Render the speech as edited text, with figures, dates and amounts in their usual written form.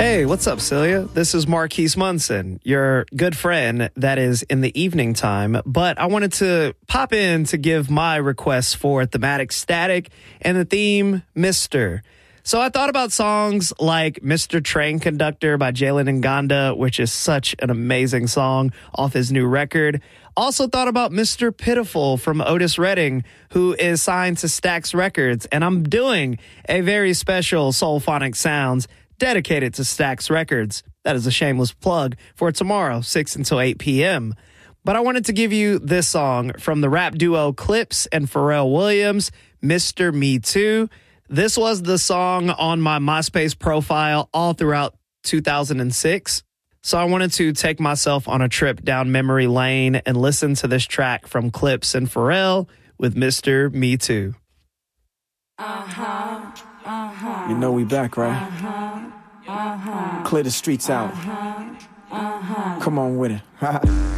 Hey, what's up, Celia? This is Marquise Munson, your good friend that is in the evening time. But I wanted to pop in to give my requests for thematic static and the theme Mr. So I thought about songs like Mr. Train Conductor by Jalen Nganda, which is such an amazing song off his new record. Also thought about Mr. Pitiful from Otis Redding, who is signed to Stax Records. And I'm doing a very special Soulphonic Sounds dedicated to Stax Records. That is a shameless plug for tomorrow, 6 until 8 p.m. But I wanted to give you this song from the rap duo Clips and Pharrell Williams, Mr. Me Too. This was the song on my MySpace profile all throughout 2006. So I wanted to take myself on a trip down memory lane and listen to this track from Clips and Pharrell with Mr. Me Too. You know we back, right? Clear the streets out. Come on with it.